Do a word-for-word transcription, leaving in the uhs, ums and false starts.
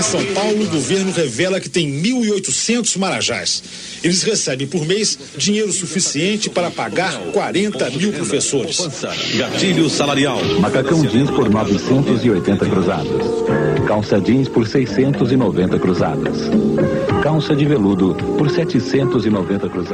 São Paulo, o governo revela que tem mil e oitocentos marajás. Eles recebem por mês dinheiro suficiente para pagar quarenta mil professores. Gatilho salarial. Macacão jeans por novecentos e oitenta cruzados. Calça jeans por seiscentos e noventa cruzados. Calça de veludo por setecentos e noventa cruzados.